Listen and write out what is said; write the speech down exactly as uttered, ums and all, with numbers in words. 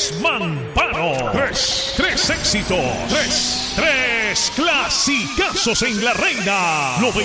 Tres Mamparo. Tres. Tres éxitos. Tres. Tres clasicazos en la Reina.